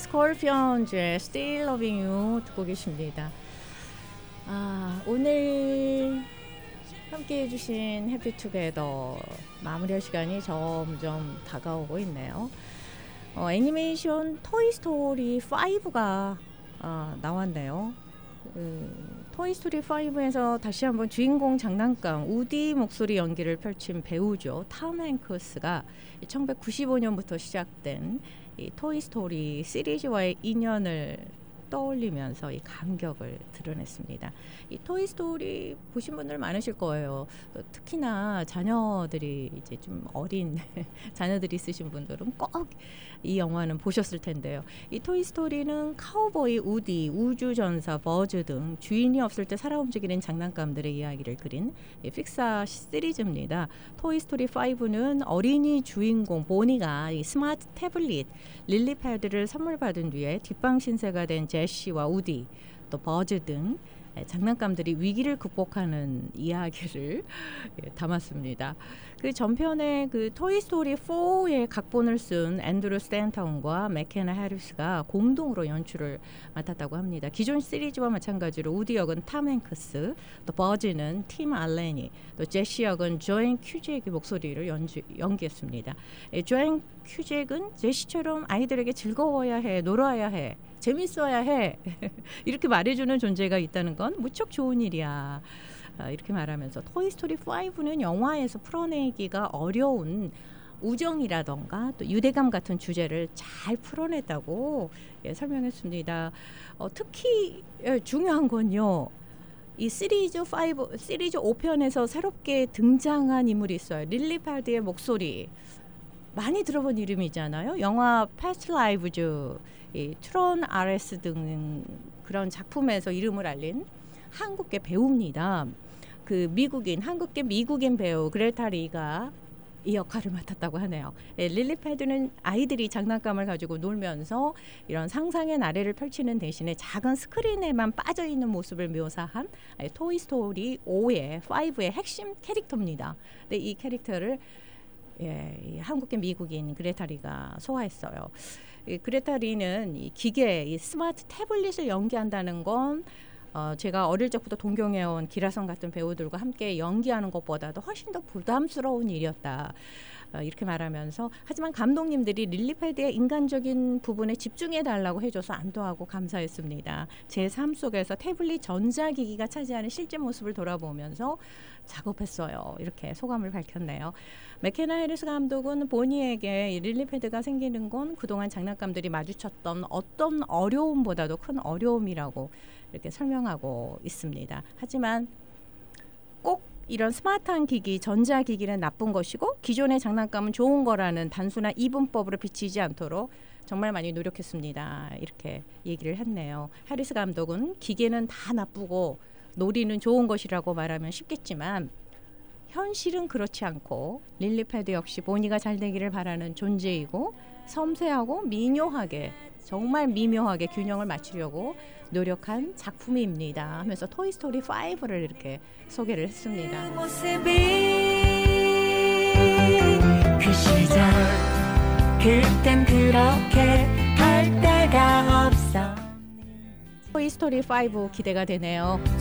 스콜피언즈의 Still Loving You 듣고 계십니다. 오늘 함께 해주신 해피투게더 마무리할 시간이 점점 다가오고 있네요. 애니메이션 토이스토리 5가 나왔네요. 토이스토리 5에서 다시 한번 주인공 장난감 우디 목소리 연기를 펼친 배우죠. 톰 행크스가 1995년부터 시작된 이 토이스토리 시리즈와의 인연을 떠올리면서 이 감격을 드러냈습니다. 이 토이스토리 보신 분들 많으실 거예요. 특히나 자녀들이 이제 좀 어린 자녀들이 있으신 분들은 꼭 이 영화는 보셨을 텐데요. 이 토이스토리는 카우보이 우디, 우주전사 버즈 등 주인이 없을 때 살아 움직이는 장난감들의 이야기를 그린 픽사 시리즈입니다. 토이스토리 5는 어린이 주인공 보니가 이 스마트 태블릿 릴리패드를 선물 받은 뒤에 뒷방 신세가 된 제시와 우디, 또 버즈 등 장난감들이 위기를 극복하는 이야기를 담았습니다. 그 전편에 그 토이스토리 4의 각본을 쓴 앤드루 스탠턴과 맥케나 해리스가 공동으로 연출을 맡았다고 합니다. 기존 시리즈와 마찬가지로 우디 역은 톰 행크스, 또 버즈는 팀 알렌이, 또 제시 역은 조앤 큐잭의 목소리를 연기했습니다. 조앤 큐잭은 제시처럼 아이들에게 즐거워야 해, 놀아야 해, 재밌어야 해 이렇게 말해주는 존재가 있다는 건 무척 좋은 일이야. 이렇게 말하면서 토이스토리 5는 영화에서 풀어내기가 어려운 우정이라던가 또 유대감 같은 주제를 잘 풀어냈다고 설명했습니다. 특히 중요한 건요. 이 시리즈 5편에서 새롭게 등장한 인물이 있어요. 릴리패드의 목소리. 많이 들어본 이름이잖아요. 영화 패스트 라이브즈, 트론 RS 등 그런 작품에서 이름을 알린 한국계 배우입니다. 그 한국계 미국인 배우 그레타 리가 이 역할을 맡았다고 하네요. 릴리패드는 아이들이 장난감을 가지고 놀면서 이런 상상의 나래를 펼치는 대신에 작은 스크린에만 빠져있는 모습을 묘사한 토이스토리 5의 핵심 캐릭터입니다. 근데 이 캐릭터를 이 한국계 미국인 그레타 리가 소화했어요. 그레타 리는 이 기계, 이 스마트 태블릿을 연기한다는 건 제가 어릴 적부터 동경해온 기라성 같은 배우들과 함께 연기하는 것보다도 훨씬 더 부담스러운 일이었다. 이렇게 말하면서 하지만 감독님들이 릴리패드의 인간적인 부분에 집중해달라고 해줘서 안도하고 감사했습니다. 제 삶 속에서 태블릿 전자기기가 차지하는 실제 모습을 돌아보면서 작업했어요. 이렇게 소감을 밝혔네요. 맥케나 해리스 감독은 보니에게 이 릴리패드가 생기는 건 그동안 장난감들이 마주쳤던 어떤 어려움보다도 큰 어려움이라고 이렇게 설명하고 있습니다. 하지만 꼭 이런 스마트한 기기, 전자기기는 나쁜 것이고 기존의 장난감은 좋은 거라는 단순한 이분법으로 비치지 않도록 정말 많이 노력했습니다. 이렇게 얘기를 했네요. 해리스 감독은 기계는 다 나쁘고 놀이는 좋은 것이라고 말하면 쉽겠지만 현실은 그렇지 않고 릴리패드 역시 보니가 잘 되기를 바라는 존재이고 섬세하고 미묘하게 정말 미묘하게 균형을 맞추려고 노력한 작품입니다 하면서 토이스토리 5를 이렇게 소개를 했습니다. 그 시절 그땐 그렇게 할 데가 없어. 토이스토리 5 기대가 되네요.